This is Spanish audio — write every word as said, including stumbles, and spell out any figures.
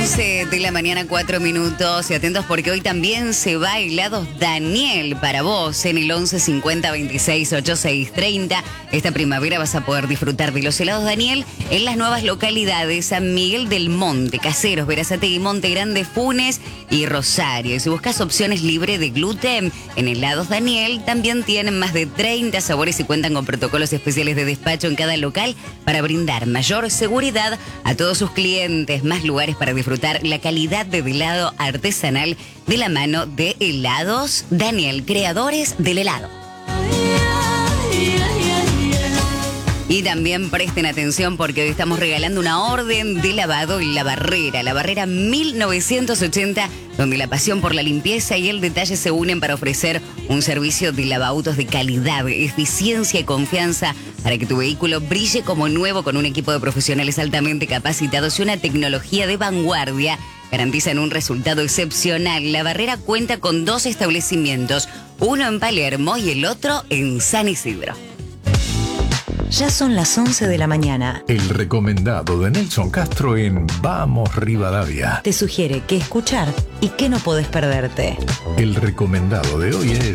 once de la mañana, cuatro minutos. Y atentos porque hoy también se va Helados Daniel para vos en el once cincuenta veintiséis ochenta y seis treinta. Esta primavera vas a poder disfrutar de los helados Daniel en las nuevas localidades San Miguel del Monte, Caseros, Berazategui, Monte Grande, Funes y Rosario. Y si buscas opciones libres de gluten, en Helados Daniel también tienen más de treinta sabores y cuentan con protocolos especiales de despacho en cada local para brindar mayor seguridad a todos sus clientes. Más lugares para disfrutar la calidad de helado artesanal de la mano de Helados Daniel, creadores del helado. Y también presten atención porque hoy estamos regalando una orden de lavado en La Barrera, La Barrera mil novecientos ochenta, donde la pasión por la limpieza y el detalle se unen para ofrecer un servicio de lavautos de calidad, eficiencia y confianza para que tu vehículo brille como nuevo con un equipo de profesionales altamente capacitados y una tecnología de vanguardia. Garantizan un resultado excepcional. La Barrera cuenta con dos establecimientos, uno en Palermo y el otro en San Isidro. Ya son las once de la mañana. El recomendado de Nelson Castro en Vamos Rivadavia. Te sugiere qué escuchar y qué no podés perderte. El recomendado de hoy es...